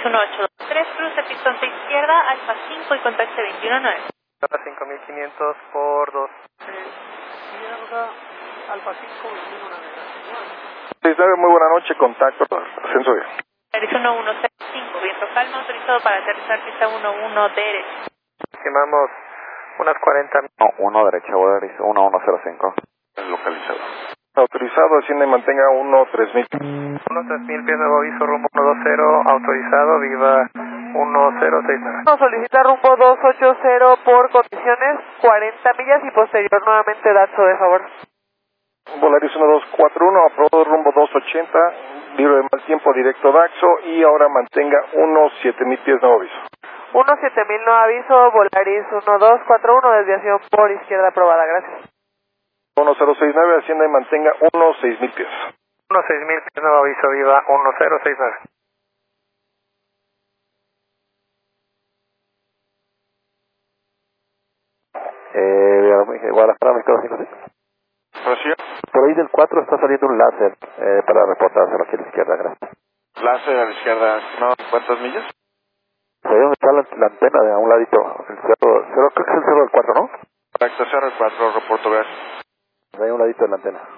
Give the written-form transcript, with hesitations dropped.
1823, cruce horizonte izquierda, alfa 5 y contacte 219. 5500 por 2. Izquierda, alfa 5, 219. 69, muy buena noche, contacto, ascenso bien. Arizona 105, viento calmo, autorizado para aterrizar pista 11 derecha. Estimamos unas 40. No, 1 derecha, voy a 1105. Localizado. Autorizado, asciende y mantenga 13000. 3000 pies, nuevo aviso, rumbo 120, autorizado, viva 1069. Solicita rumbo 280 por condiciones 40 millas y posterior nuevamente dato de favor. Volaris 1241, aprobado rumbo 280, libre de mal tiempo, directo Daxo, y ahora mantenga 7000 pies, nuevo aviso. 17000 no aviso, Volaris 1241, desviación por izquierda aprobada, gracias. 1069, ascienda y mantenga 6000 pies. 6000 pies, nuevo aviso, viva 1069. Guadalajara, México 56. Por ahí del 4 está saliendo un láser para reportárselo aquí a la izquierda, gracias. Láser a la izquierda, ¿no? ¿Cuántas millas? Ahí donde está la antena de a un ladito, el cerro, creo que es el cerro del 4, ¿no? Correcto, 04, reporto, gracias. Ahí a un ladito de la antena.